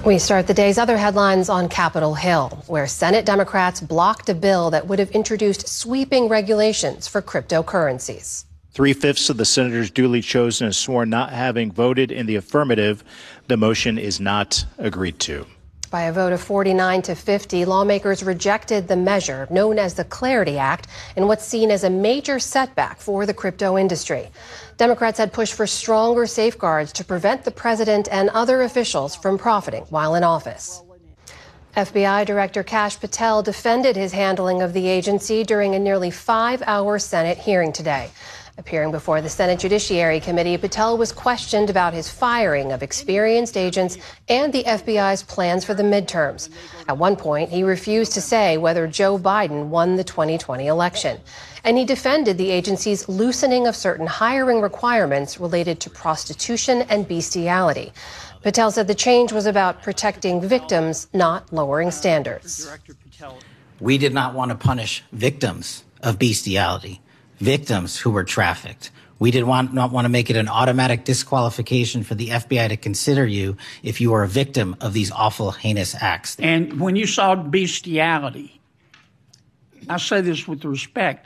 We start the day's other headlines on Capitol Hill, where Senate Democrats blocked a bill that would have introduced sweeping regulations for cryptocurrencies. 3/5 of the senators duly chosen and sworn not having voted in the affirmative. The motion is not agreed to. By a vote of 49 to 50, lawmakers rejected the measure known as the Clarity Act in what's seen as a major setback for the crypto industry. Democrats had pushed for stronger safeguards to prevent the president and other officials from profiting while in office. FBI Director Kash Patel defended his handling of the agency during a nearly 5-hour Senate hearing today. Appearing before the Senate Judiciary Committee, Patel was questioned about his firing of experienced agents and the FBI's plans for the midterms. At one point, he refused to say whether Joe Biden won the 2020 election. And he defended the agency's loosening of certain hiring requirements related to prostitution and bestiality. Patel said the change was about protecting victims, not lowering standards. We did not want to punish victims of bestiality. Victims who were trafficked. We did not want to make it an automatic disqualification for the FBI to consider you if you were a victim of these awful, heinous acts. And when you saw bestiality, I say this with respect,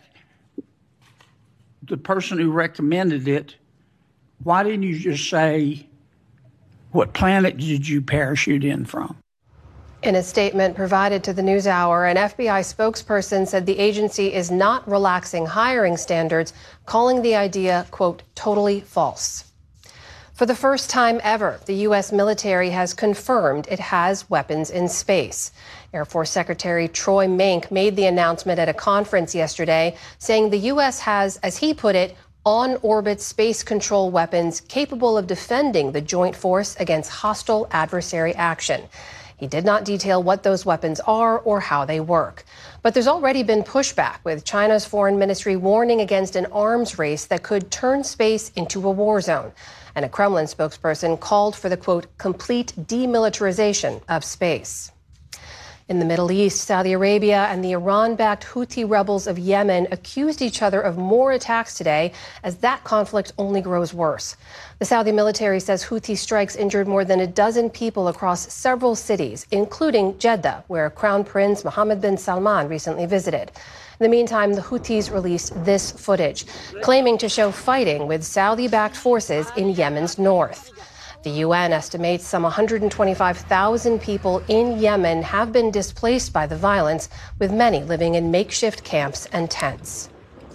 the person who recommended it, why didn't you just say, what planet did you parachute in from? In a statement provided to the NewsHour, an FBI spokesperson said the agency is not relaxing hiring standards, calling the idea, quote, totally false. For the first time ever, the U.S. military has confirmed it has weapons in space. Air Force Secretary Troy Mink made the announcement at a conference yesterday, saying the U.S. has, as he put it, on-orbit space control weapons capable of defending the joint force against hostile adversary action. He did not detail what those weapons are or how they work. But there's already been pushback, with China's foreign ministry warning against an arms race that could turn space into a war zone. And a Kremlin spokesperson called for the, quote, complete demilitarization of space. In the Middle East, Saudi Arabia and the Iran-backed Houthi rebels of Yemen accused each other of more attacks today as that conflict only grows worse. The Saudi military says Houthi strikes injured more than a dozen people across several cities, including Jeddah, where Crown Prince Mohammed bin Salman recently visited. In the meantime, the Houthis released this footage, claiming to show fighting with Saudi-backed forces in Yemen's north. The UN estimates some 125,000 people in Yemen have been displaced by the violence, with many living in makeshift camps and tents.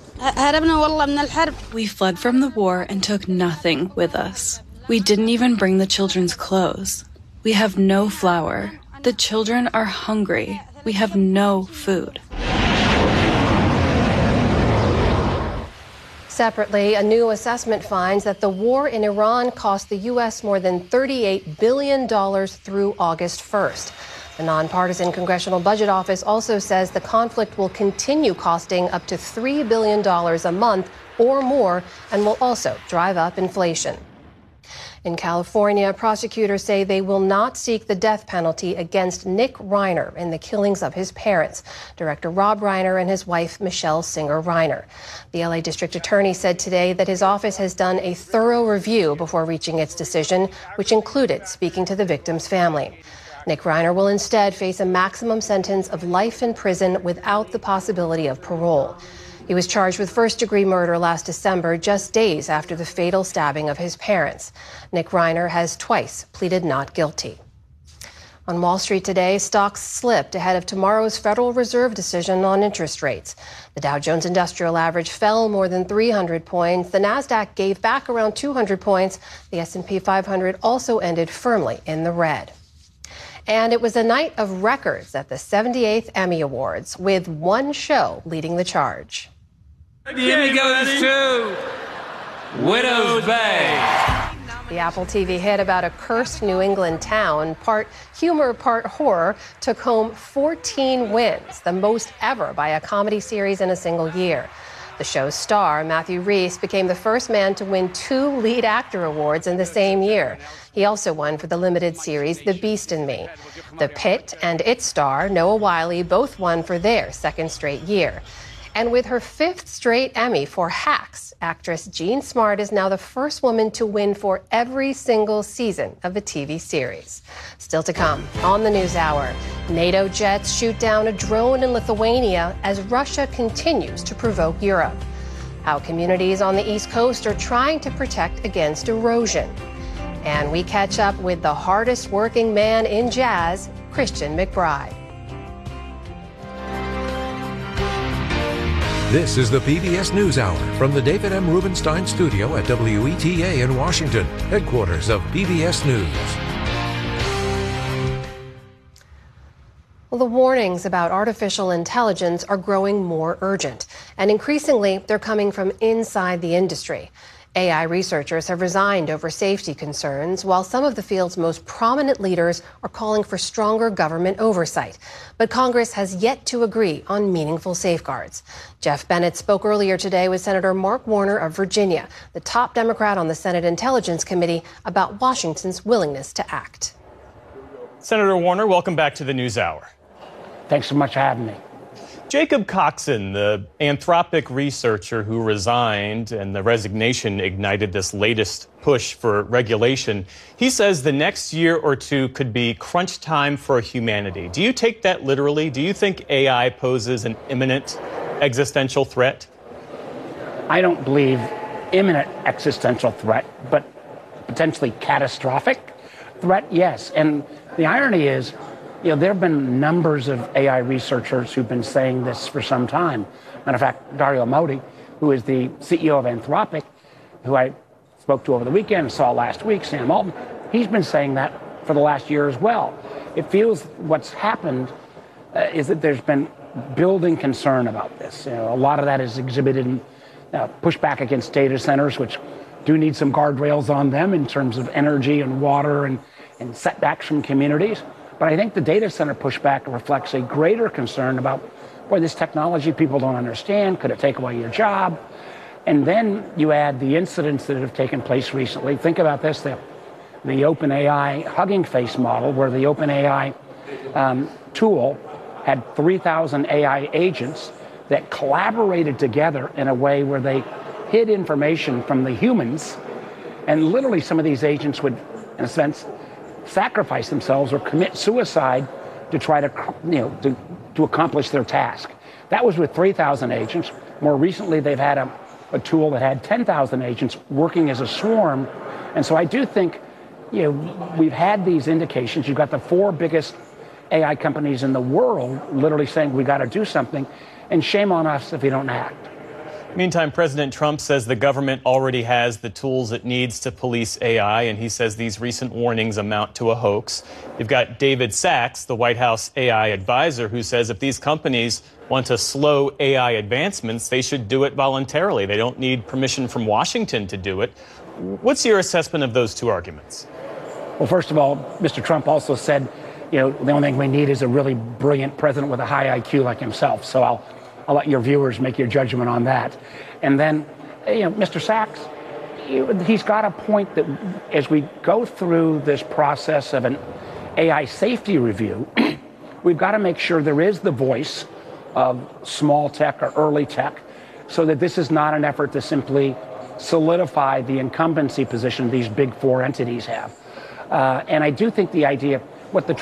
We fled from the war and took nothing with us. We didn't even bring the children's clothes. We have no flour. The children are hungry. We have no food. Separately, a new assessment finds that the war in Iran cost the U.S. more than $38 billion through August 1st. The nonpartisan Congressional Budget Office also says the conflict will continue costing up to $3 billion a month or more and will also drive up inflation. In California, prosecutors say they will not seek the death penalty against Nick Reiner in the killings of his parents, director Rob Reiner and his wife, Michelle Singer Reiner. The LA District Attorney said today that his office has done a thorough review before reaching its decision, which included speaking to the victim's family. Nick Reiner will instead face a maximum sentence of life in prison without the possibility of parole. He was charged with first-degree murder last December, just days after the fatal stabbing of his parents. Nick Reiner has twice pleaded not guilty. On Wall Street today, stocks slipped ahead of tomorrow's Federal Reserve decision on interest rates. The Dow Jones Industrial Average fell more than 300 points. The Nasdaq gave back around 200 points. The S&P 500 also ended firmly in the red. And it was a night of records at the 78th Emmy Awards, with one show leading the charge. The Emmy goes to Widow's Bay. The Apple TV hit about a cursed New England town, part humor, part horror, took home 14 wins, the most ever by a comedy series in a single year. The show's star, Matthew Rhys, became the first man to win 2 lead actor awards in the same year. He also won for the limited series The Beast in Me. The Pit and its star, Noah Wyle, both won for their second straight year. And with her 5th straight Emmy for Hacks, actress Jean Smart is now the first woman to win for every single season of a TV series. Still to come on the NewsHour, NATO jets shoot down a drone in Lithuania as Russia continues to provoke Europe. How communities on the East Coast are trying to protect against erosion. And we catch up with the hardest working man in jazz, Christian McBride. This is the PBS NewsHour from the David M. Rubenstein studio at WETA in Washington, headquarters of PBS News. Well, the warnings about artificial intelligence are growing more urgent, and increasingly they're coming from inside the industry. AI researchers have resigned over safety concerns, while some of the field's most prominent leaders are calling for stronger government oversight. But Congress has yet to agree on meaningful safeguards. Jeff Bennett spoke earlier today with Senator Mark Warner of Virginia, the top Democrat on the Senate Intelligence Committee, about Washington's willingness to act. Senator Warner, welcome back to the NewsHour. Thanks so much for having me. Jacob Coxon, the Anthropic researcher who resigned, and the resignation ignited this latest push for regulation. He says the next year or two could be crunch time for humanity. Do you take that literally? Do you think AI poses an imminent existential threat? I don't believe imminent existential threat, but potentially catastrophic threat, yes. And the irony is, there have been numbers of AI researchers who've been saying this for some time. Matter of fact, Dario Amodei, who is the CEO of Anthropic, who I spoke to over the weekend and saw last week, Sam Altman, he's been saying that for the last year as well. It feels what's happened is that there's been building concern about this. A lot of that is exhibited in pushback against data centers, which do need some guardrails on them in terms of energy and water and setbacks from communities. But I think the data center pushback reflects a greater concern about, boy, this technology people don't understand. Could it take away your job? And then you add the incidents that have taken place recently. Think about this, the OpenAI Hugging Face model, where the OpenAI tool had 3,000 AI agents that collaborated together in a way where they hid information from the humans. And literally some of these agents would, in a sense, sacrifice themselves or commit suicide to try to accomplish their task. That was with 3,000 agents. More recently, they've had a tool that had 10,000 agents working as a swarm. And so I do think, we've had these indications. You've got the 4 biggest AI companies in the world literally saying we got to do something, and shame on us if we don't act. Meantime, President Trump says the government already has the tools it needs to police AI, and he says these recent warnings amount to a hoax. You've got David Sachs, the White House AI advisor, who says if these companies want to slow AI advancements, they should do it voluntarily. They don't need permission from Washington to do it. What's your assessment of those two arguments? Well, first of all, Mr. Trump also said, the only thing we need is a really brilliant president with a high IQ like himself. So I'll let your viewers make your judgment on that. And then, Mr. Sachs, he's got a point that as we go through this process of an AI safety review, we've got to make sure there is the voice of small tech or early tech, so that this is not an effort to simply solidify the incumbency position these big 4 entities have. And I do think the idea, what the